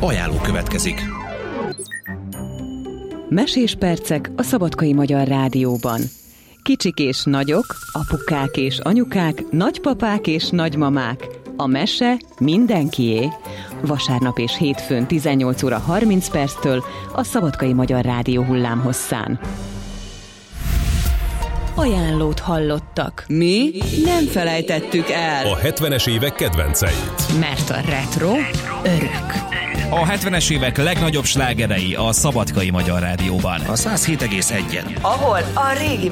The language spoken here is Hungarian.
Ajánló következik. Mesés percek a Szabadkai Magyar Rádióban. Kicsik és nagyok, apukák és anyukák, nagypapák és nagymamák. A mese mindenkié. Vasárnap és hétfőn 18 óra 30 perctől a Szabadkai Magyar Rádió hullámhosszán. Ajánlót hallottak. Mi nem felejtettük el. A 70-es évek kedvenceit. Mert a retro örök. A 70-es évek legnagyobb slágerei a Szabadkai Magyar Rádióban. A 107,1-en. Ahol a régi